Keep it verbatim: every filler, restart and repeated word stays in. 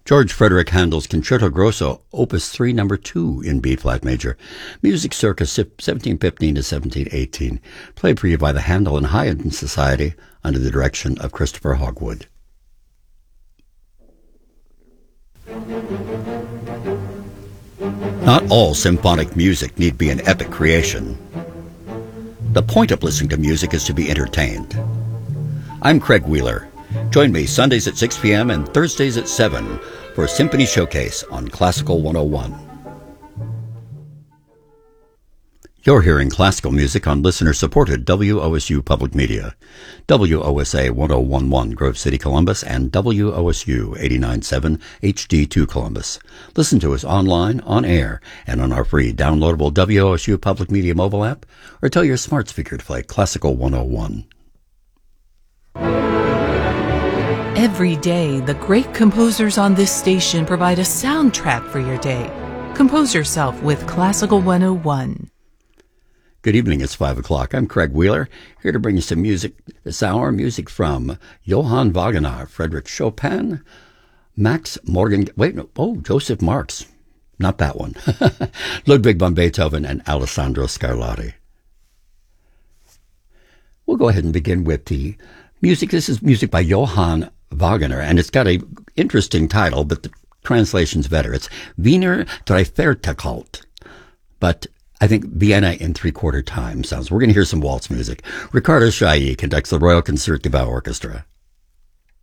George Frederick Handel's Concerto Grosso, Opus three, Number two in B-flat major. Music circa seventeen fifteen to seventeen eighteen. Played for you by the Handel and Haydn Society under the direction of Christopher Hogwood. Not all symphonic music need be an epic creation. The point of listening to music is to be entertained. I'm Craig Wheeler. Join me Sundays at six p.m. and Thursdays at seven for a Symphony Showcase on Classical one oh one. You're hearing classical music on listener-supported W O S U Public Media, W O S A ten eleven Grove City, Columbus, and W O S U eighty-nine point seven H D two Columbus. Listen to us online, on air, and on our free downloadable W O S U Public Media mobile app, or tell your smart speaker to play Classical one oh one. Every day, the great composers on this station provide a soundtrack for your day. Compose yourself with Classical one oh one. Good evening, it's five o'clock. I'm Craig Wheeler, here to bring you some music this hour. Music from Johann Wagner, Frederick Chopin, Max Morgan, wait, no, oh, Joseph Marx, not that one, Ludwig van Beethoven, and Alessandro Scarlatti. We'll go ahead and begin with the music. This is music by Johann Wagner, and it's got a interesting title, but the translation's better. It's Wiener Dreivierteltakt, but I think Vienna in three-quarter time sounds. We're going to hear some waltz music. Ricardo Chailly conducts the Royal Concertgebouw Orchestra.